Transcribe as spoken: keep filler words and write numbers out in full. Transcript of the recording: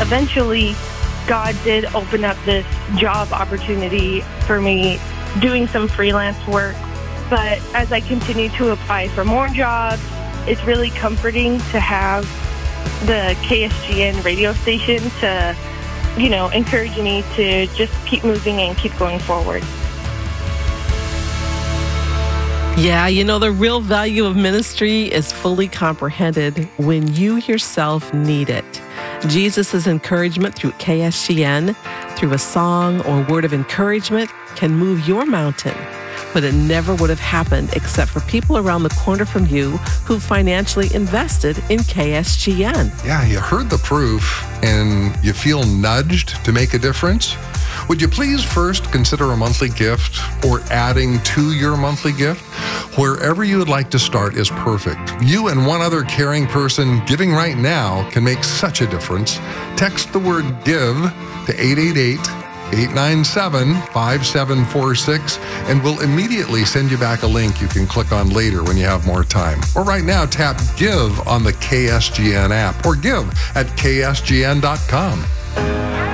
eventually God did open up this job opportunity for me doing some freelance work. But as I continue to apply for more jobs, it's really comforting to have the K S G N radio station to, you know, encourage me to just keep moving and keep going forward. Yeah, you know, the real value of ministry is fully comprehended when you yourself need it. Jesus' encouragement through K S G N, through a song or word of encouragement, can move your mountain. But it never would have happened except for people around the corner from you who financially invested in K S G N. Yeah, you heard the proof and you feel nudged to make a difference? Would you please first consider a monthly gift or adding to your monthly gift? Wherever you would like to start is perfect. You and one other caring person giving right now can make such a difference. Text the word GIVE to eight eight eight, eight nine seven, five seven four six and we'll immediately send you back a link you can click on later when you have more time. Or right now, tap GIVE on the K S G N app or give at K S G N dot com.